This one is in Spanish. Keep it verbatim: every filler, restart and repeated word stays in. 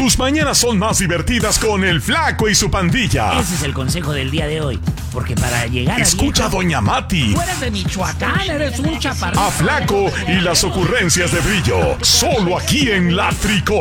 Tus mañanas son más divertidas con el Flaco y su pandilla. Ese es el consejo del día de hoy. Porque para llegar Escucha a a Doña Mati. Tú eres de Michoacán, eres un chaparrito. A Flaco y las ocurrencias de Brillo. Solo aquí en La Tricol.